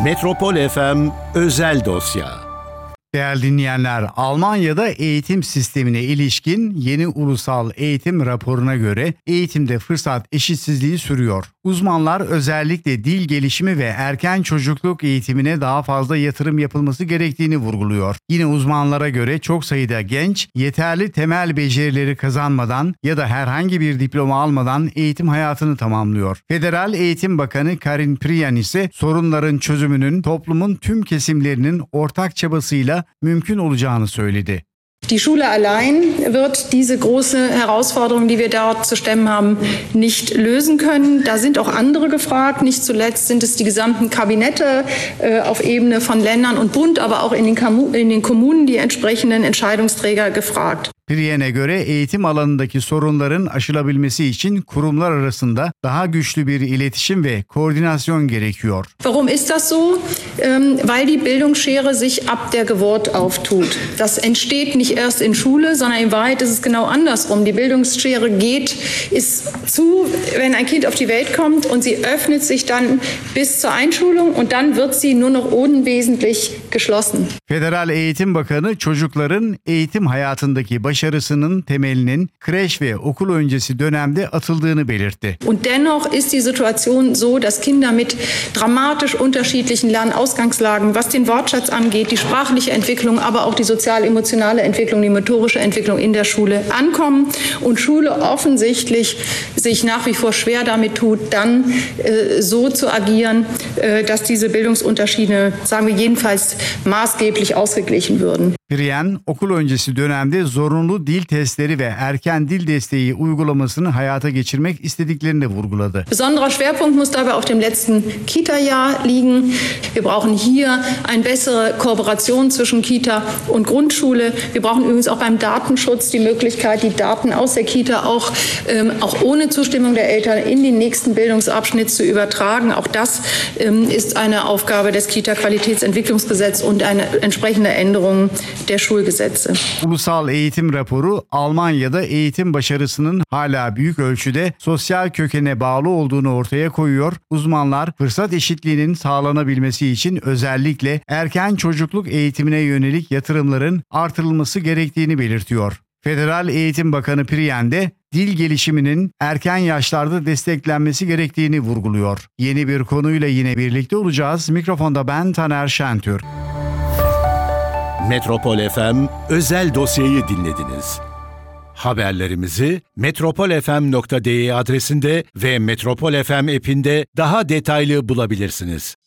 Metropol FM Özel Dosya. Değerli dinleyenler, Almanya'da eğitim sistemine ilişkin yeni ulusal eğitim raporuna göre eğitimde fırsat eşitsizliği sürüyor. Uzmanlar özellikle dil gelişimi ve erken çocukluk eğitimine daha fazla yatırım yapılması gerektiğini vurguluyor. Yine uzmanlara göre çok sayıda genç yeterli temel becerileri kazanmadan ya da herhangi bir diploma almadan eğitim hayatını tamamlıyor. Federal Eğitim Bakanı Karin Priyan ise sorunların çözümünün toplumun tüm kesimlerinin ortak çabasıyla mümkün olacağını söyledi. Die Schule allein wird diese große Herausforderung, die wir dort zu stemmen haben, nicht lösen können. Da sind auch andere gefragt. Nicht zuletzt sind es die gesamten Kabinette auf Ebene von Ländern und Bund, aber auch in den Kommunen die entsprechenden Entscheidungsträger gefragt. Priyan'e göre eğitim alanındaki sorunların aşılabilmesi için kurumlar arasında daha güçlü bir iletişim ve koordinasyon gerekiyor. Warum ist das so? Weil die Bildungsschere sich ab der Geburt auftut. Das entsteht nicht erst in Schule, sondern in Wahrheit ist es genau andersrum. Die Bildungsschere ist zu, wenn ein Kind auf die Welt kommt, und sie öffnet sich dann bis zur Einschulung und dann wird sie nur noch unwesentlich geschlossen. Federal Eğitim Bakanı çocukların eğitim hayatındaki başarısının temelinin kreş ve okul öncesi dönemde atıldığını belirtti. Und dennoch ist die Situation so, dass Kinder mit dramatisch unterschiedlichen Lernausgangslagen, was den Wortschatz angeht, die sprachliche Entwicklung, aber auch die sozial-emotionale Entwicklung, die motorische Entwicklung in der Schule ankommen und Schule offensichtlich sich nach wie vor schwer damit tut, dann so zu agieren, dass diese Bildungsunterschiede, sagen wir jedenfalls, maßgeblich ausgeglichen würden. Priyan, okul öncesi dönemde zorunlu dil testleri ve erken dil desteği uygulamasını hayata geçirmek istediklerini de vurguladı. Besonderer Schwerpunkt muss dabei auf dem letzten Kita-Jahr liegen. Wir brauchen hier eine bessere Kooperation zwischen Kita und Grundschule. Wir brauchen übrigens auch beim Datenschutz die Möglichkeit, die Daten aus der Kita auch ohne Zustimmung der Eltern in den nächsten Bildungsabschnitt zu übertragen. Auch das ist eine Aufgabe des Kita-Qualitätsentwicklungsgesetzes und eine entsprechende Änderung der Schulgesetze. Ulusal eğitim raporu Almanya'da eğitim başarısının hala büyük ölçüde sosyal kökene bağlı olduğunu ortaya koyuyor. Uzmanlar fırsat eşitliğinin sağlanabilmesi için özellikle erken çocukluk eğitimine yönelik yatırımların artırılması gerektiğini belirtiyor. Federal Eğitim Bakanı Priyan de dil gelişiminin erken yaşlarda desteklenmesi gerektiğini vurguluyor. Yeni bir konuyla yine birlikte olacağız. Mikrofonda ben Taner Şentürk. Metropol FM Özel Dosyayı dinlediniz. Haberlerimizi metropolfm.de adresinde ve Metropol FM app'inde daha detaylı bulabilirsiniz.